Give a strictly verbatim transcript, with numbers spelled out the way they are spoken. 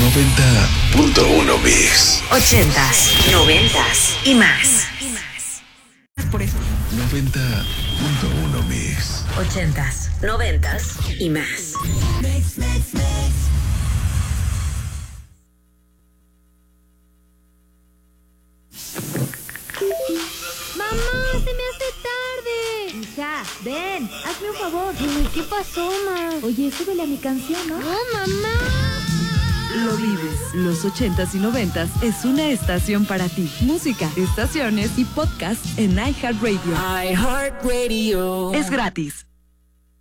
noventa punto uno Mix. Ochentas, noventas y más. Por eso. noventa punto uno Mix. Ochentas, noventas y más. Mix, mix, mix. ¡Mamá, se me hace tarde! Hija, ven, hazme un favor. Ay, ¿qué pasó, ma? Oye, súbele a mi canción, ¿no? ¡No, mamá! Lo vives. Los ochentas y noventas es una estación para ti. Música, estaciones y podcast en iHeartRadio. iHeartRadio. Es gratis.